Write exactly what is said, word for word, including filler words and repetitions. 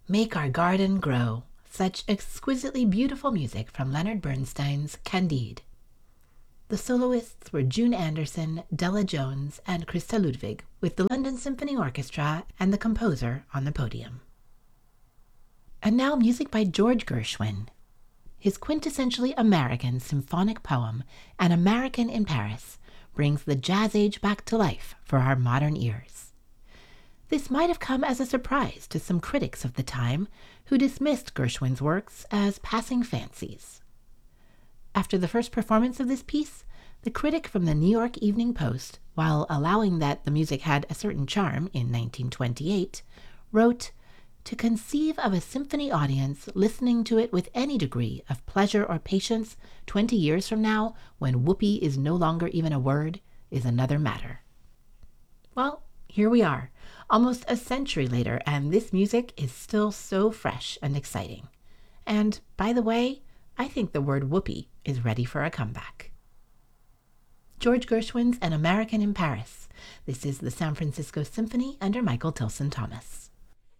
Make Our Garden Grow. Such exquisitely beautiful music from Leonard Bernstein's Candide. The soloists were June Anderson, Della Jones, and Christa Ludwig, with the London Symphony Orchestra and the composer on the podium. And now music by George Gershwin. His quintessentially American symphonic poem, An American in Paris, brings the jazz age back to life for our modern ears. This might have come as a surprise to some critics of the time who dismissed Gershwin's works as passing fancies. After the first performance of this piece, the critic from the New York Evening Post, while allowing that the music had a certain charm in nineteen twenty-eight, wrote, "To conceive of a symphony audience listening to it with any degree of pleasure or patience twenty years from now, when whoopee is no longer even a word, is another matter." Well, here we are, almost a century later, and this music is still so fresh and exciting. And, by the way, I think the word whoopee is ready for a comeback. George Gershwin's An American in Paris. This is the San Francisco Symphony under Michael Tilson Thomas.